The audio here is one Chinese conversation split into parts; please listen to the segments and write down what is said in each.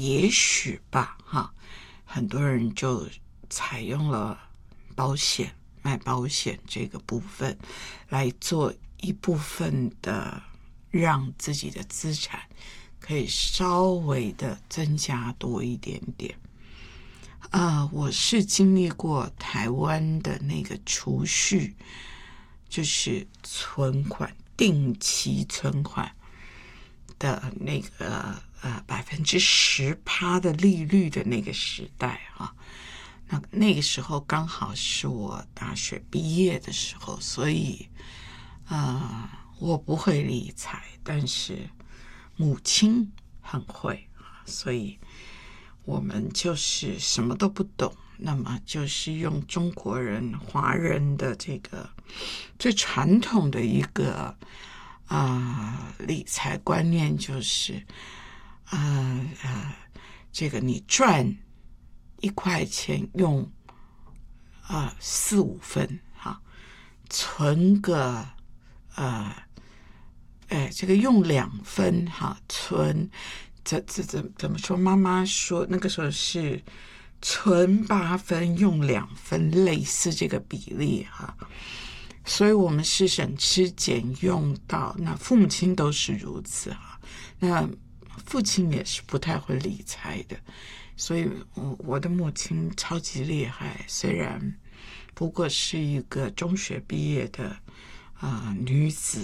也许吧，很多人就采用了卖保险这个部分来做一部分的，让自己的资产可以稍微的增加多一点点。我是经历过台湾的那个储蓄，就是存款，定期存款的那个10%的利率的那个时代那个时候刚好是我大学毕业的时候，所以我不会理财，但是母亲很会，所以我们就是什么都不懂，那么就是用中国人华人的这个最传统的一个理财观念，就是这个你赚1块钱用4-5分存个这个用2分存怎么说？妈妈说那个时候是存8分用2分，类似这个比例所以我们是省吃俭用到，那父母亲都是如此那父亲也是不太会理财的，所以我的母亲超级厉害，虽然不过是一个中学毕业的女子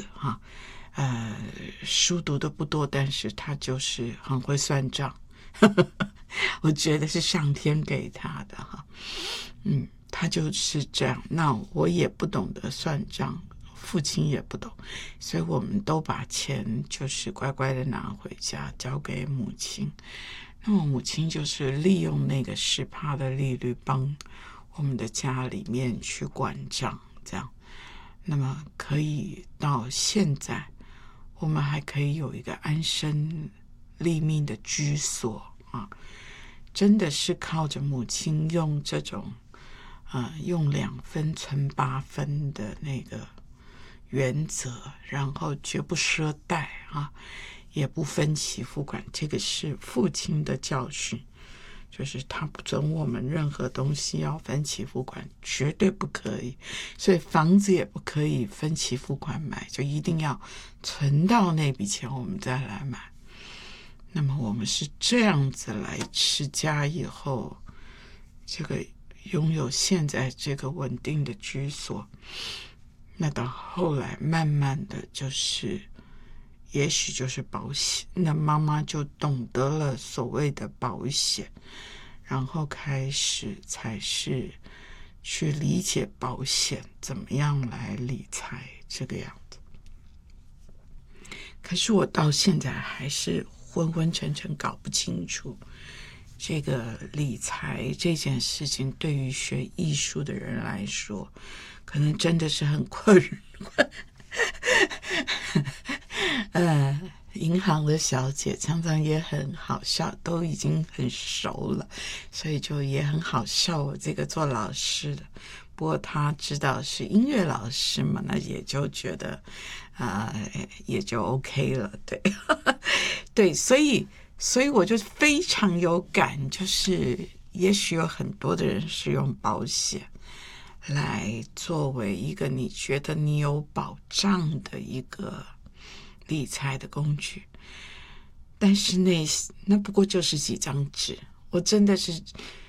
书读的不多，但是她就是很会算账我觉得是上天给她的她就是这样。那我也不懂得算账，父亲也不懂，所以我们都把钱就是乖乖的拿回家交给母亲。那么母亲就是利用那个10%的利率帮我们的家里面去管账，这样。那么可以到现在，我们还可以有一个安身立命的居所真的是靠着母亲用这种用2分存8分的那个原则，然后绝不赊贷也不分期付款，这个是父亲的教训，就是他不准我们任何东西要分期付款，绝对不可以。所以房子也不可以分期付款买，就一定要存到那笔钱我们再来买。那么我们是这样子来持家以后，这个拥有现在这个稳定的居所。那到后来慢慢的就是也许就是保险，那妈妈就懂得了所谓的保险，然后开始才是去理解保险怎么样来理财这个样子。可是我到现在还是昏昏沉沉搞不清楚这个理财这件事情，对于学艺术的人来说可能真的是很困银行的小姐常常也很好笑，都已经很熟了，所以就也很好笑我这个做老师的。不过他知道是音乐老师嘛，那也就觉得也就 OK 了，对对，所以我就非常有感，就是也许有很多的人是用保险来作为一个你觉得你有保障的一个理财的工具，但是那不过就是几张纸。我真的是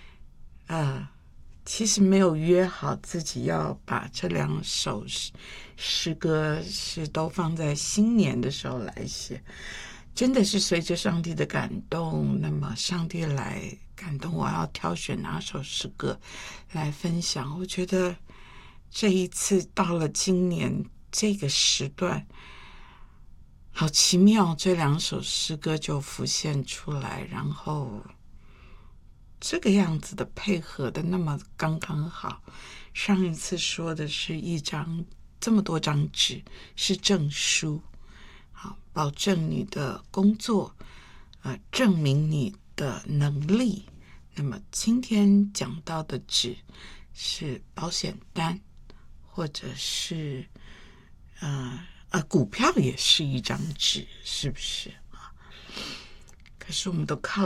其实没有约好自己要把这2首诗歌是都放在新年的时候来写，真的是随着上帝的感动，那么上帝来感动我要挑选哪首诗歌来分享。我觉得这一次到了今年这个时段好奇妙，这2首诗歌就浮现出来，然后这个样子的配合的那么刚刚好。上一次说的是这么多张纸是证书，好，保证你的工作证明你的能力。那么今天讲到的纸是保险单，或者是股票也是一张纸，是不是可是我们都靠